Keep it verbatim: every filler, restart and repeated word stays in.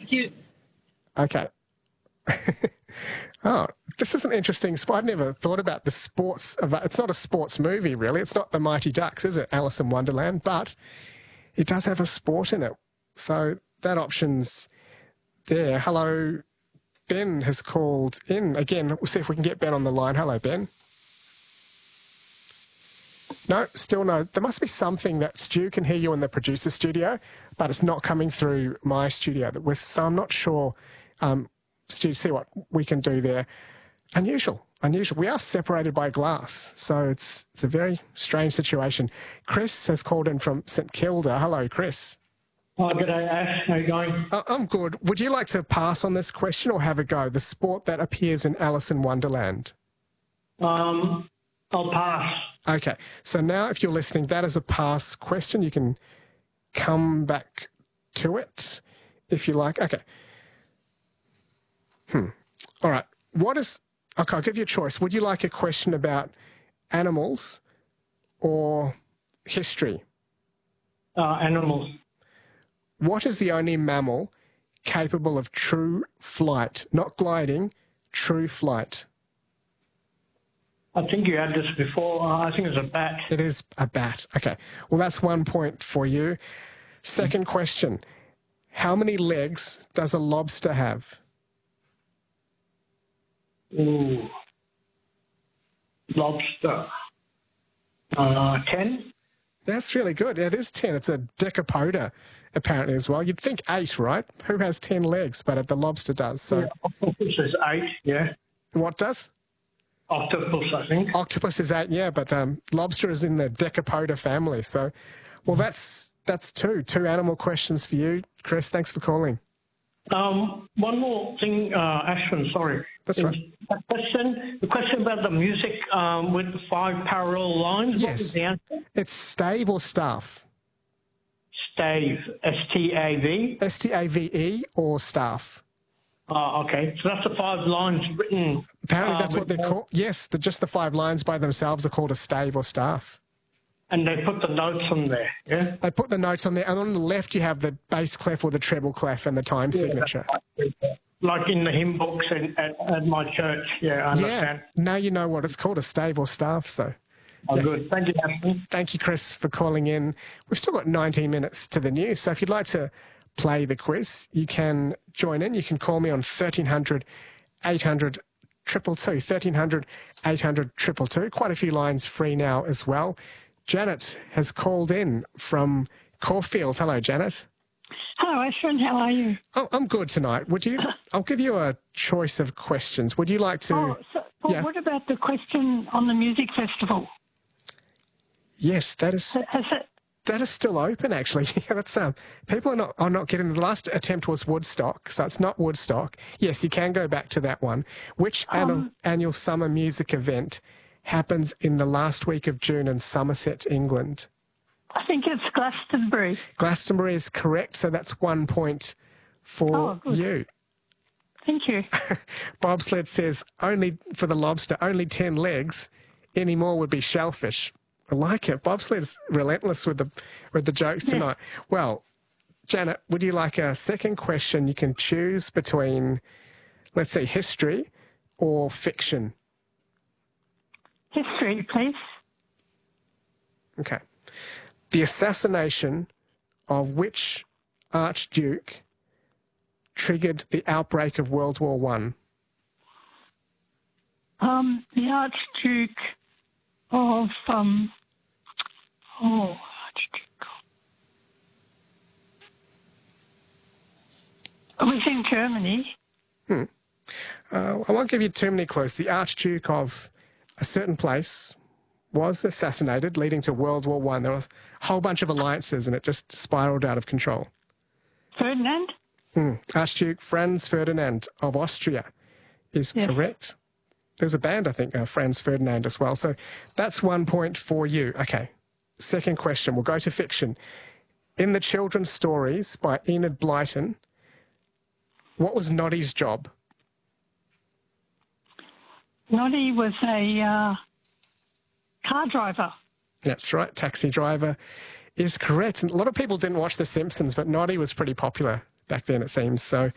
Thank you. Okay. Oh, this is an interesting spot. I'd never thought about the sports. Of, it's not a sports movie, really. It's not The Mighty Ducks, is it? Alice in Wonderland. But it does have a sport in it. So that option's there. Hello, Ben has called in. Again, we'll see if we can get Ben on the line. Hello, Ben. No, still no. There must be something that Stu can hear you in the producer studio, but it's not coming through my studio. So I'm not sure. Um, Stu, see what we can do there. Unusual, unusual. We are separated by glass, so it's it's a very strange situation. Chris has called in from St Kilda. Hello, Chris. Oh, good day, Ash. How you going? Uh, I'm good. Would you like to pass on this question or have a go? The sport that appears in Alice in Wonderland. Um, I'll pass. Okay. So now if you're listening, that is a pass question. You can come back to it if you like. Okay. Hmm. All right. What is... Okay, I'll give you a choice. Would you like a question about animals or history? Uh, animals. What is the only mammal capable of true flight? Not gliding, true flight. I think you had this before. Uh, I think it's a bat. It is a bat. Okay. Well, that's one point for you. Second question. How many legs does a lobster have? Ooh. Lobster. Uh, ten? That's really good. It is ten. It's a decapoda, apparently, as well. You'd think eight, right? Who has ten legs? But the lobster does. So, yeah, octopus is eight, yeah. What does? Octopus, I think. Octopus is eight, yeah, but um, lobster is in the decapoda family. So, well, that's that's two. Two animal questions for you, Chris. Thanks for calling. Um, one more thing, uh, Ashwin, sorry. That's right. The question, the question about the music um, with the five parallel lines, Yes. what was the answer? It's stave or staff? Stave, S T A V. S T A V E or staff? Oh, okay. So that's the five lines written. Apparently uh, that's what they're with- called. Yes, the, just the five lines by themselves are called a stave or staff. And they put the notes on there, yeah? They put the notes on there, and on the left you have the bass clef or the treble clef and the time Yeah, signature. that's right. Like in the hymn books at, at, at my church, yeah, I understand. Yeah, now you know what it's called, a stave or staff. So, Oh, yeah. good. Thank you, Ashton. Thank you, Chris, for calling in. We've still got nineteen minutes to the news, so if you'd like to play the quiz, you can join in. You can call me on thirteen hundred, eight hundred, two two two, thirteen hundred, eight hundred, two two two. Quite a few lines free now as well. Janet has called in from Caulfield. Hello, Janet. Hello, Ashwin. How are you? Oh, I'm good tonight. Would you? I'll give you a choice of questions. Would you like to? Oh, so, well, yeah. what about the question on the music festival? Yes, that is Has it? that is still open. Actually, yeah, that's um. People are not are not getting. The last attempt was Woodstock, so it's not Woodstock. Yes, you can go back to that one. Which Um, annual, annual summer music event happens in the last week of June in Somerset, England? I think it's Glastonbury. Glastonbury is correct, so that's one point for Oh, good. you. Thank you. Bobsled says, only for the lobster, only ten legs. Any more would be shellfish. I like it. Bobsled's relentless with the with the jokes Yeah. tonight. Well, Janet, would you like a second question? You can choose between, let's say, history or fiction. History, please. Okay. The assassination of which Archduke triggered the outbreak of World War One? Um, the Archduke of um, oh, Archduke. It was in Germany. Hmm. Uh, I won't give you too many clues. The Archduke of a certain place was assassinated, leading to World War One. There was a whole bunch of alliances, and it just spiraled out of control. Ferdinand? Mm. Archduke Franz Ferdinand of Austria is Yes. correct. There's a band, I think, uh, Franz Ferdinand as well. So that's one point for you. Okay. Second question. We'll go to fiction. In the children's stories by Enid Blyton, what was Noddy's job? Noddy was a uh, car driver. That's right. Taxi driver is correct. And a lot of people didn't watch The Simpsons, but Noddy was pretty popular back then, it seems. So